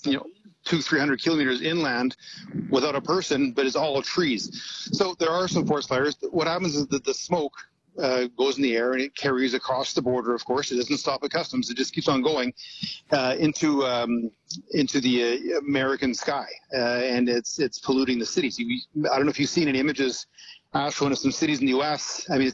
200-300 kilometers inland without a person, but it's all trees. So there are some forest fires. What happens is that the smoke goes in the air and it carries across the border. Of course, it doesn't stop at customs. It just keeps on going into the American sky, and it's polluting the cities. I don't know if you've seen any images, Ashwin, of some cities in the U.S. I mean,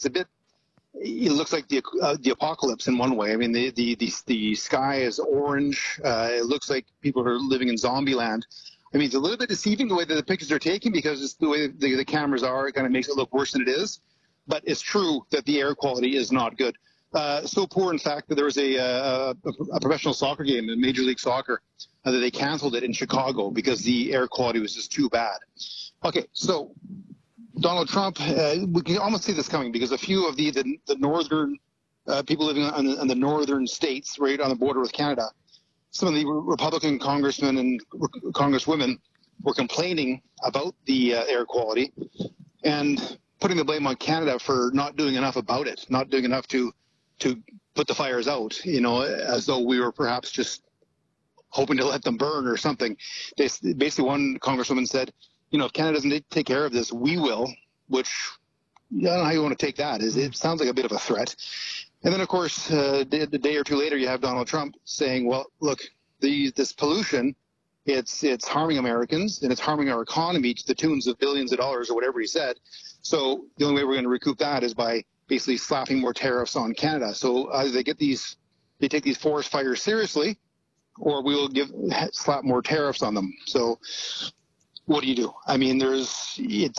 it looks like the apocalypse in one way. I mean, the sky is orange. It looks like people are living in zombie land. I mean, it's a little bit deceiving the way that the pictures are taken because it's the way the cameras are. It kind of makes it look worse than it is. But it's true that the air quality is not good. So poor, in fact, that there was a professional soccer game in Major League Soccer that they canceled it in Chicago because the air quality was just too bad. Okay, so Donald Trump, we can almost see this coming because a few of the northern people living in the northern states right on the border with Canada, some of the Republican congressmen and congresswomen were complaining about the air quality and putting the blame on Canada for not doing enough about it, not doing enough to put the fires out, as though we were perhaps just hoping to let them burn or something. Basically, one congresswoman said, if Canada doesn't take care of this, we will, which I don't know how you want to take that. It sounds like a bit of a threat. And then, of course, the day or two later, you have Donald Trump saying, well, look, this pollution, it's harming Americans and it's harming our economy to the tunes of billions of dollars or whatever he said. So the only way we're going to recoup that is by basically slapping more tariffs on Canada. So either they take these forest fires seriously, or we will slap more tariffs on them. So what do you do? I mean, it's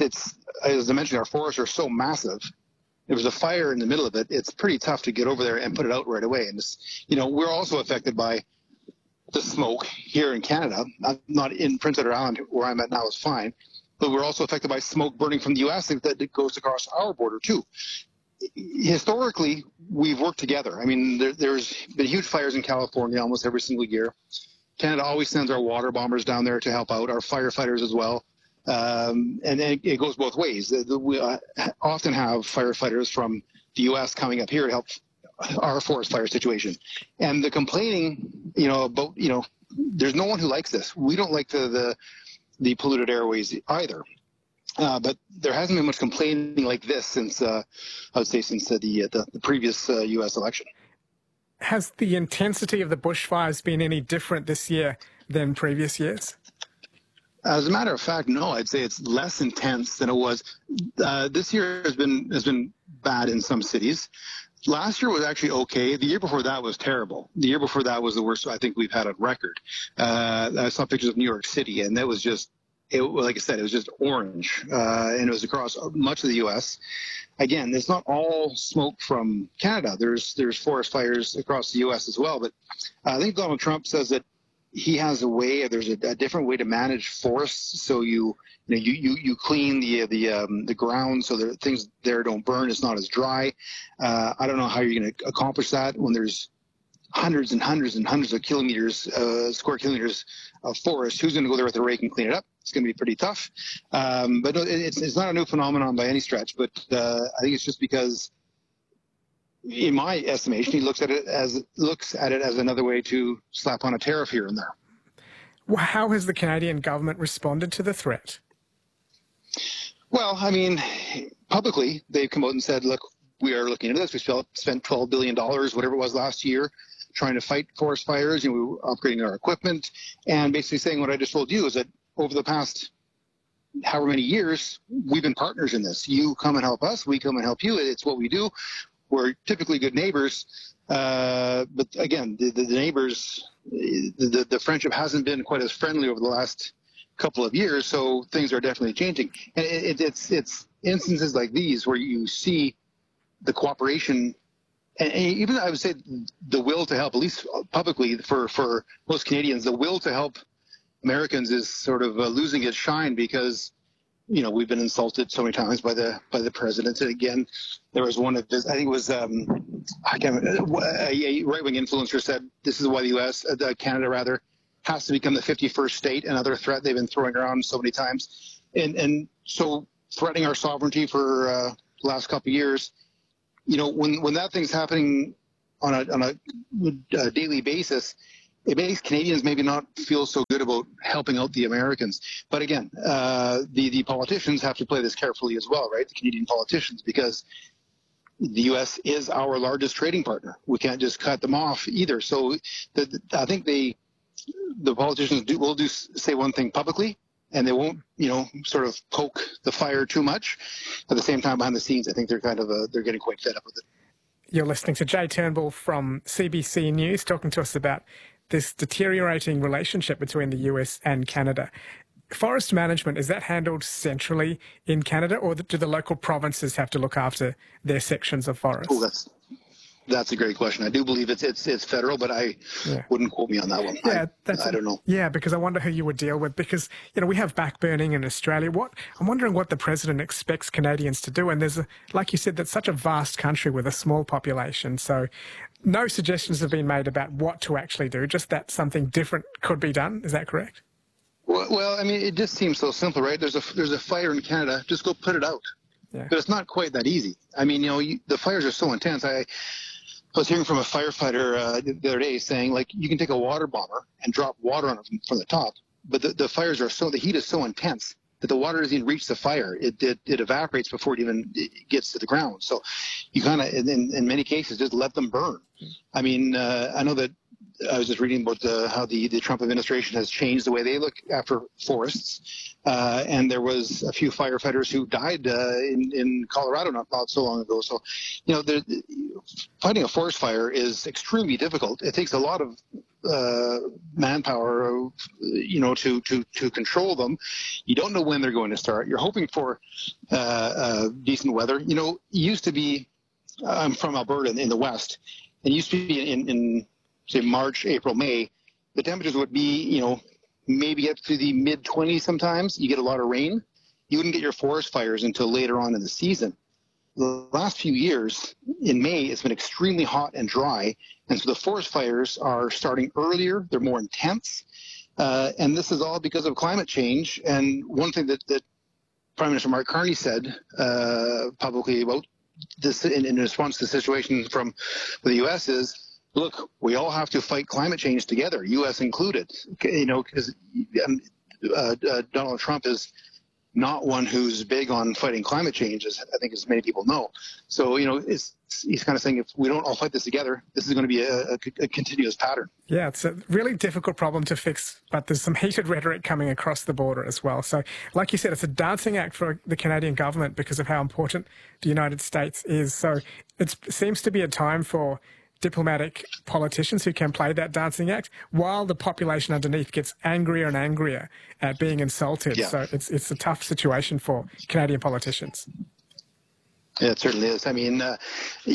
as I mentioned, our forests are so massive. If there's a fire in the middle of it, it's pretty tough to get over there and put it out right away. And we're also affected by the smoke here in Canada. Not in Prince Edward Island, where I'm at now, is fine. But we're also affected by smoke burning from the U.S. that goes across our border, too. Historically, we've worked together. I mean, there's been huge fires in California almost every single year. Canada always sends our water bombers down there to help out, our firefighters as well. And it goes both ways. We often have firefighters from the U.S. coming up here to help our forest fire situation. And the complaining, about, there's no one who likes this. We don't like the polluted airways either. But there hasn't been much complaining like this since, I would say, since the previous U.S. election. Has the intensity of the bushfires been any different this year than previous years? As a matter of fact, no. I'd say it's less intense than it was. This year has been bad in some cities. Last year was actually okay. The year before that was terrible. The year before that was the worst I think we've had on record. I saw pictures of New York City, and that was just, like I said, it was just orange, and it was across much of the U.S. Again, it's not all smoke from Canada. There's forest fires across the U.S. as well. But I think Donald Trump says that he has there's a different way to manage forests. So you clean the ground so that things there don't burn. It's not as dry. I don't know how you're going to accomplish that when there's hundreds and hundreds and hundreds of square kilometers of forest. Who's going to go there with a rake and clean it up? It's going to be pretty tough. But no, it's not a new phenomenon by any stretch. But I think it's just because, in my estimation, he looks at it as another way to slap on a tariff here and there. Well, how has the Canadian government responded to the threat? Well, I mean, publicly, they've come out and said, look, we are looking into this. We spent $12 billion, whatever it was last year, trying to fight forest fires. We were upgrading our equipment and basically saying what I just told you is that over the past however many years, we've been partners in this. You come and help us. We come and help you. It's what we do. We're typically good neighbors. But again, the neighbors, the friendship hasn't been quite as friendly over the last couple of years. So things are definitely changing. And it's instances like these where you see the cooperation and even I would say the will to help, at least publicly for most Canadians, the will to help Americans is sort of losing its shine because, we've been insulted so many times by the president. And again, there was one of his, I think it was a right-wing influencer said this is why the U.S., Canada rather, has to become the 51st state, another threat they've been throwing around so many times. And so threatening our sovereignty for the last couple of years, when that thing's happening on a daily basis, it makes Canadians maybe not feel so good about helping out the Americans. But again, the politicians have to play this carefully as well, right? The Canadian politicians, because the U.S. is our largest trading partner. We can't just cut them off either. So I think the politicians will say one thing publicly, and they won't, sort of poke the fire too much. At the same time, behind the scenes, I think they're they're getting quite fed up with it. You're listening to Jay Turnbull from CBC News, talking to us about this deteriorating relationship between the US and Canada. Forest management, is that handled centrally in Canada, or do the local provinces have to look after their sections of forest? Oh, that's a great question. I do believe it's federal, but I wouldn't quote me on that one. Yeah, I don't know. Yeah, because I wonder who you would deal with, because we have backburning in Australia. I'm wondering what the president expects Canadians to do, and like you said, that's such a vast country with a small population. So no suggestions have been made about what to actually do, just that something different could be done. Is that correct? Well, I mean, it just seems so simple, right? There's a fire in Canada. Just go put it out. Yeah. But it's not quite that easy. I mean, the fires are so intense. I was hearing from a firefighter the other day saying, like, you can take a water bomber and drop water on it from the top, but the fires are the heat is so intense that the water doesn't even reach the fire. It evaporates before it gets to the ground. So you kind of, in many cases, just let them burn. I mean, I know that I was just reading about how the Trump administration has changed the way they look after forests. And there was a few firefighters who died in Colorado not so long ago. So, fighting a forest fire is extremely difficult. It takes a lot of manpower, to control them. You don't know when they're going to start. You're hoping for decent weather. It used to be, I'm from Alberta in the West, and it used to be in say March, April, May, the temperatures would be, maybe up to the mid-20s sometimes. You get a lot of rain. You wouldn't get your forest fires until later on in the season. The last few years, in May, it's been extremely hot and dry, and so the forest fires are starting earlier. They're more intense, and this is all because of climate change. And one thing that Prime Minister Mark Carney said publicly about this in response to the situation from the U.S. is, look, we all have to fight climate change together, U.S. included, because Donald Trump is not one who's big on fighting climate change, as many people know. So, he's kind of saying, if we don't all fight this together, this is going to be a continuous pattern. Yeah, it's a really difficult problem to fix, but there's some heated rhetoric coming across the border as well. So, like you said, it's a dancing act for the Canadian government because of how important the United States is. So it seems to be a time for diplomatic politicians who can play that dancing act while the population underneath gets angrier and angrier at being insulted. Yeah. So it's a tough situation for Canadian politicians. Yeah, it certainly is. I mean, I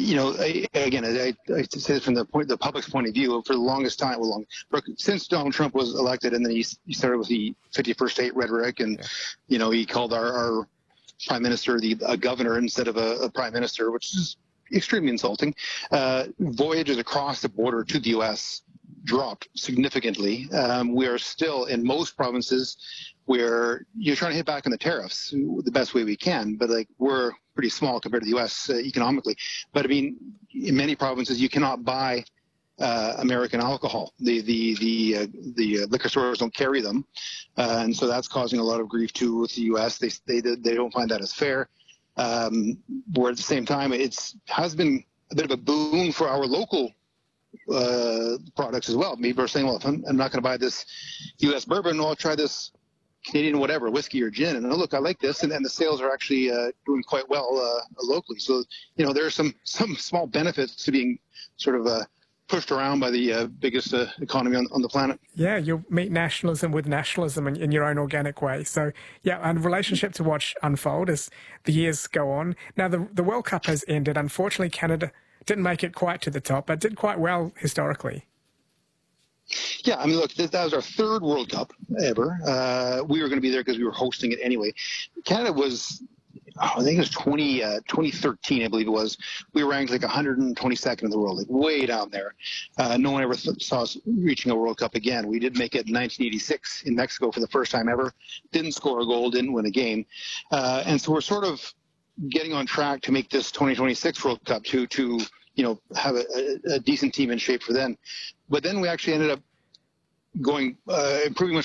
say this from the public's point of view. For the longest time, since Donald Trump was elected, and then he started with the 51st state rhetoric, and he called our prime minister a governor instead of a prime minister, which is extremely insulting. Voyages across the border to the U.S. dropped significantly. We are still in most provinces where you're trying to hit back on the tariffs the best way we can, but we're pretty small compared to the U.S. Economically. But I mean, in many provinces, you cannot buy American alcohol. The liquor stores don't carry them, and so that's causing a lot of grief too with the U.S. They don't find that as fair. Where at the same time, has been a bit of a boon for our local products as well. People are saying, well, if I'm not going to buy this U.S. bourbon, I'll try this Canadian whatever, whiskey or gin. And look, I like this. And the sales are actually doing quite well locally. So, there are some small benefits to being sort of pushed around by the biggest economy on the planet. Yeah, you'll meet nationalism with nationalism in your own organic way. So, yeah, and relationship to watch unfold as the years go on. Now, the World Cup has ended. Unfortunately, Canada didn't make it quite to the top, but did quite well historically. Yeah, I mean, look, that was our third World Cup ever. We were going to be there because we were hosting it anyway. Canada was... I think it was 2013, I believe it was. We were ranked 122nd in the world, way down there. No one ever saw us reaching a World Cup again. We did make it in 1986 in Mexico for the first time ever. Didn't score a goal, didn't win a game. And so we're sort of getting on track to make this 2026 World Cup to have a decent team in shape for then. But then we actually ended up improving much